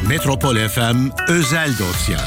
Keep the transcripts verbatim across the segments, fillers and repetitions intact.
Metropol F M Özel Dosya.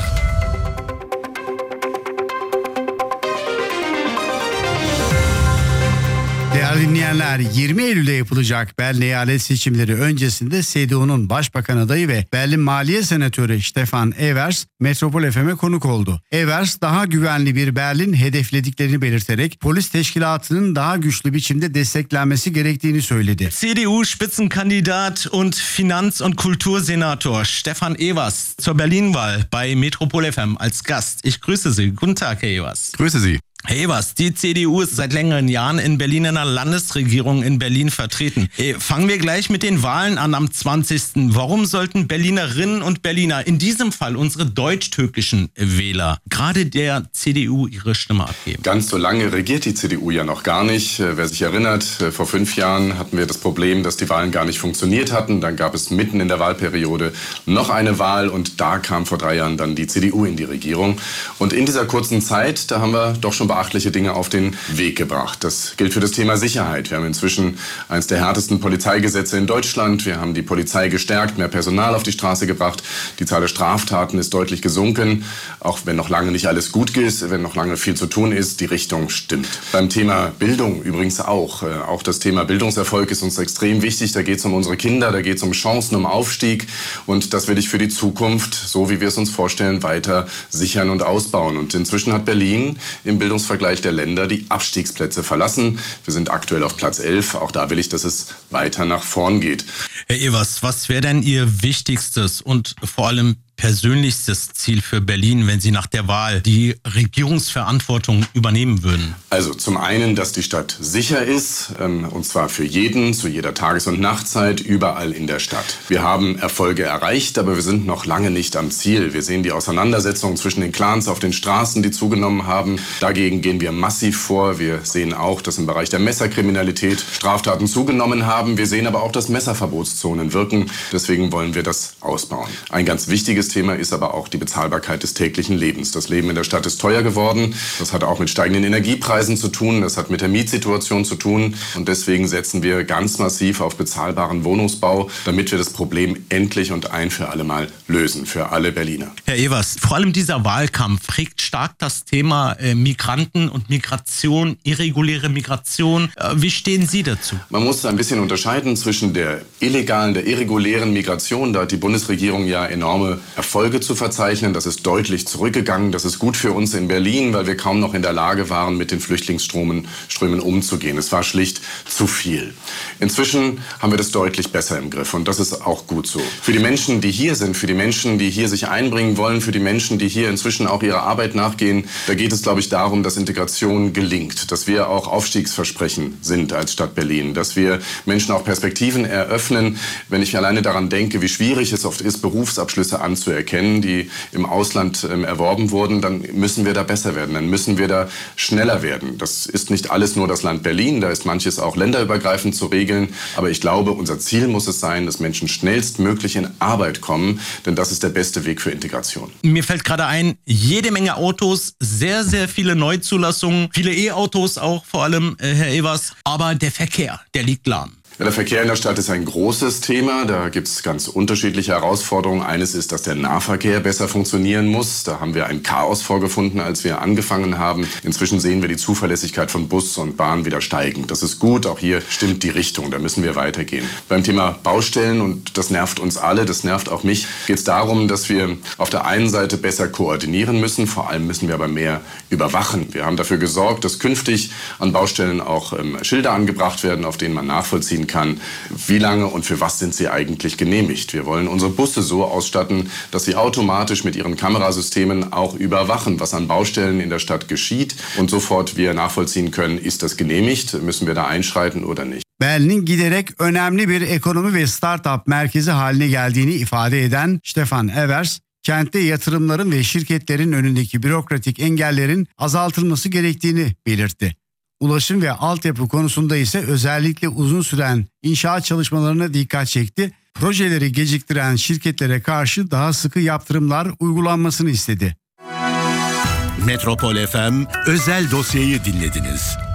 Değerli dinleyenler, yirmi Eylül'de yapılacak Berlin eyalet seçimleri öncesinde S D U'nun başbakan adayı ve Berlin Maliye Senatörü Stefan Evers Metropol F M'e konuk oldu. Evers daha güvenli bir Berlin hedeflediklerini belirterek polis teşkilatının daha güçlü biçimde desteklenmesi gerektiğini söyledi. C D U-Spitzenkandidat und Finanz- und Kultursenator Stefan Evers zur Berlin-Wahl bei Metropol F M als Gast. Ich grüße Sie. Guten Tag, Herr Evers. Grüße Sie. Herr Evers, die C D U ist seit längeren Jahren in Berlin in einer Landesregierung in Berlin vertreten. Fangen wir gleich mit den Wahlen an am zwanzigsten Warum sollten Berlinerinnen und Berliner, in diesem Fall unsere deutsch-türkischen Wähler, gerade der C D U ihre Stimme abgeben? Ganz so lange regiert die C D U ja noch gar nicht. Wer sich erinnert, vor fünf Jahren hatten wir das Problem, dass die Wahlen gar nicht funktioniert hatten. Dann gab es mitten in der Wahlperiode noch eine Wahl und da kam vor drei Jahren dann die C D U in die Regierung. Und in dieser kurzen Zeit, da haben wir doch schon beachtliche Dinge auf den Weg gebracht. Das gilt für das Thema Sicherheit. Wir haben inzwischen eines der härtesten Polizeigesetze in Deutschland. Wir haben die Polizei gestärkt, mehr Personal auf die Straße gebracht. Die Zahl der Straftaten ist deutlich gesunken. Auch wenn noch lange nicht alles gut ist, wenn noch lange viel zu tun ist, die Richtung stimmt. Beim Thema Bildung übrigens auch. Auch das Thema Bildungserfolg ist uns extrem wichtig. Da geht es um unsere Kinder, da geht es um Chancen, um Aufstieg. Und das will ich für die Zukunft, so wie wir es uns vorstellen, weiter sichern und ausbauen. Und inzwischen hat Berlin im Bildungsvergleich der Länder die Abstiegsplätze verlassen. Wir sind aktuell auf Platz elf. Auch da will ich, dass es weiter nach vorn geht. Herr Evers, was wäre denn Ihr wichtigstes und vor allem persönlichstes Ziel für Berlin, wenn Sie nach der Wahl die Regierungsverantwortung übernehmen würden? Also zum einen, dass die Stadt sicher ist, ähm, und zwar für jeden, zu jeder Tages- und Nachtzeit, überall in der Stadt. Wir haben Erfolge erreicht, aber wir sind noch lange nicht am Ziel. Wir sehen die Auseinandersetzungen zwischen den Clans auf den Straßen, die zugenommen haben. Dagegen gehen wir massiv vor. Wir sehen auch, dass im Bereich der Messerkriminalität Straftaten zugenommen haben. Wir sehen aber auch, dass Messerverbotszonen wirken. Deswegen wollen wir das ausbauen. Ein ganz wichtiges Thema ist aber auch die Bezahlbarkeit des täglichen Lebens. Das Leben in der Stadt ist teuer geworden. Das hat auch mit steigenden Energiepreisen zu tun. Das hat mit der Mietsituation zu tun. Und deswegen setzen wir ganz massiv auf bezahlbaren Wohnungsbau, damit wir das Problem endlich und ein für alle Mal lösen, für alle Berliner. Herr Evers, vor allem dieser Wahlkampf prägt stark das Thema äh, Migranten und Migration, irreguläre Migration. Äh, wie stehen Sie dazu? Man muss ein bisschen unterscheiden zwischen der illegalen, der irregulären Migration. Da hat die Bundesregierung ja enorme Erfolge zu verzeichnen. Das ist deutlich zurückgegangen. Das ist gut für uns in Berlin, weil wir kaum noch in der Lage waren, mit den Flüchtlingsströmen Strömen umzugehen. Es war schlicht zu viel. Inzwischen haben wir das deutlich besser im Griff und das ist auch gut so. Für die Menschen, die hier sind, für die Menschen, die hier sich einbringen wollen, für die Menschen, die hier inzwischen auch ihrer Arbeit nachgehen, da geht es, glaube ich, darum, dass Integration gelingt, dass wir auch Aufstiegsversprechen sind als Stadt Berlin, dass wir Menschen auch Perspektiven eröffnen. Wenn ich alleine daran denke, wie schwierig es oft ist, Berufsabschlüsse anzuerkennen, die im Ausland ähm, erworben wurden, dann müssen wir da besser werden, dann müssen wir da schneller werden. Das ist nicht alles nur das Land Berlin, da ist manches auch länderübergreifend zu regeln, aber ich glaube, unser Ziel muss es sein, dass Menschen schnellstmöglich in Arbeit kommen, denn das ist der beste Weg für Integration. Mir fällt gerade ein, jede Menge Autos, sehr, sehr viele Neuzulassungen, viele E-Autos auch vor allem, äh, Herr Evers, aber der Verkehr, der liegt lahm. Ja, der Verkehr in der Stadt ist ein großes Thema. Da gibt es ganz unterschiedliche Herausforderungen. Eines ist, dass der Nahverkehr besser funktionieren muss. Da haben wir ein Chaos vorgefunden, als wir angefangen haben. Inzwischen sehen wir die Zuverlässigkeit von Bus und Bahn wieder steigen. Das ist gut. Auch hier stimmt die Richtung. Da müssen wir weitergehen. Beim Thema Baustellen, und das nervt uns alle, das nervt auch mich, geht es darum, dass wir auf der einen Seite besser koordinieren müssen. Vor allem müssen wir aber mehr überwachen. Wir haben dafür gesorgt, dass künftig an Baustellen auch ähm, Schilder angebracht werden, auf denen man nachvollziehen kann, wie lange und für was sind sie eigentlich genehmigt. Wir wollen unsere Busse so ausstatten, dass sie automatisch mit ihren Kamerasystemen auch überwachen, was an Baustellen in der Stadt geschieht und sofort wir nachvollziehen können, ist das genehmigt, müssen wir da einschreiten oder nicht. Berlin'in giderek önemli bir ekonomi ve startup merkezi haline geldiğini ifade eden Stefan Evers, kentte yatırımların ve şirketlerin önündeki bürokratik engellerin azaltılması gerektiğini belirtti. Ulaşım ve altyapı konusunda ise özellikle uzun süren inşaat çalışmalarına dikkat çekti. Projeleri geciktiren şirketlere karşı daha sıkı yaptırımlar uygulanmasını istedi. Metropol F M Özel Dosyayı dinlediniz.